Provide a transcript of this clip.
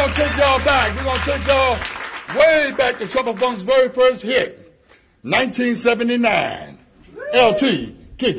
going to take y'all back. We're going to take y'all way back to Trouble Funk's very first hit, 1979. LT.